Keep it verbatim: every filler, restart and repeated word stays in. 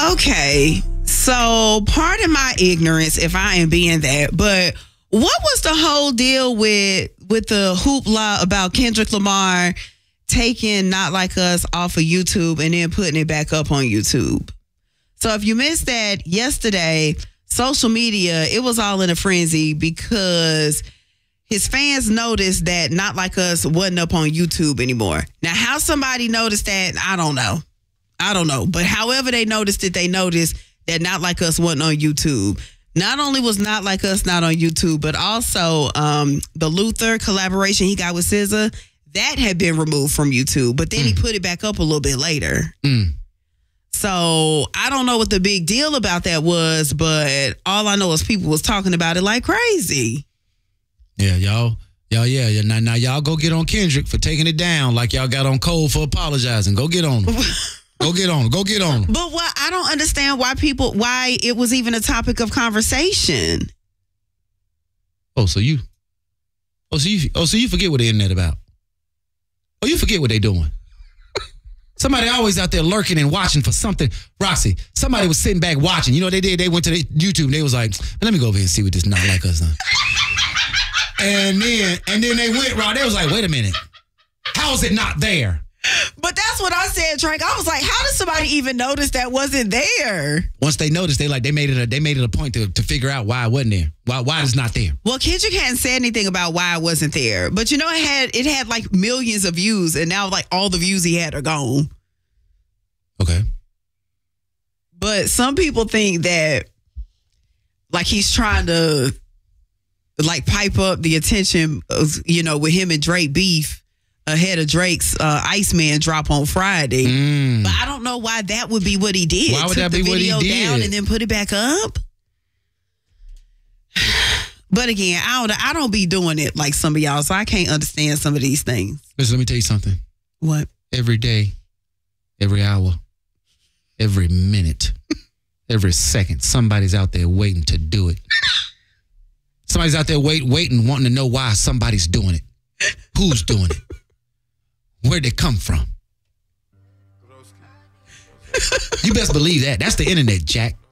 Okay, so pardon my ignorance if I am being that, but what was the whole deal with with the hoopla about Kendrick Lamar taking Not Like Us off of YouTube and then putting it back up on YouTube? So if you missed that yesterday, social media, it was all in a frenzy because his fans noticed that Not Like Us wasn't up on YouTube anymore. Now, how somebody noticed that, I don't know. I don't know. But however they noticed it, they noticed that Not Like Us wasn't on YouTube. Not only was Not Like Us not on YouTube, but also um, the Luther collaboration he got with S Z A, that had been removed from YouTube. But then mm. he put it back up a little bit later. Mm. So I don't know what the big deal about that was, but all I know is people was talking about it like crazy. Yeah, y'all. Y'all, yeah, yeah. Now, now y'all go get on Kendrick for taking it down like y'all got on Cole for apologizing. Go get on him. Go get on him. Go get on him. But what I don't understand why people, why it was even a topic of conversation. Oh, so you, oh, so you, oh, so you forget what the internet about. Oh, you forget what they doing. Somebody always out there lurking and watching for something. Roxy, somebody was sitting back watching. You know what they did? They went to the YouTube and they was like, let me go over here and see what this Not Like Us done. And then, and then they went, Rod. They was like, wait a minute. How is it not there? But that's what I said, Trank. I was like, how did somebody even notice that wasn't there? Once they noticed, they like they made it a they made it a point to, to figure out why it wasn't there. Why why it's not there. Well, Kendrick hadn't said anything about why it wasn't there. But you know, it had it had like millions of views, and now like all the views he had are gone. Okay. But some people think that like he's trying to like pipe up the attention of, you know, with him and Drake beef ahead of Drake's uh, Iceman drop on Friday. Mm. But I don't know why that would be what he did. Why would Took that be the what he video did? down and then put it back up. But again, I don't I don't be doing it like some of y'all, so I can't understand some of these things. Listen, let me tell you something. What? Every day, every hour, every minute, every second, somebody's out there waiting to do it. Somebody's out there wait, waiting, wanting to know why somebody's doing it. Who's doing it? Where'd they come from? You best believe that. That's the internet, Jack.